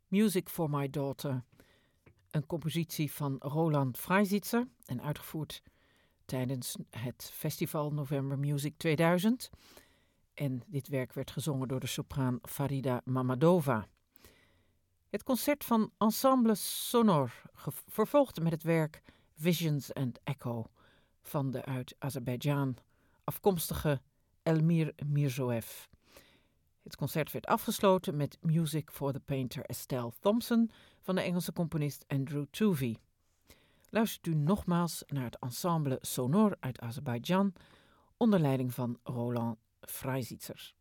Music for My Daughter. Een compositie van Roland Freisitzer en uitgevoerd tijdens het festival November Music 2000. En dit werk werd gezongen door de sopraan Farida Mamadova. Het concert van Ensemble Sonor vervolgde met het werk Visions and Echo van de uit Azerbeidzjan afkomstige Elmir Mirzoev. Het concert werd afgesloten met Music for the Painter Estelle Thompson van de Engelse componist Andrew Tuvey. Luistert u nogmaals naar het Ensemble Sonor uit Azerbeidzjan onder leiding van Roland Freisitzer.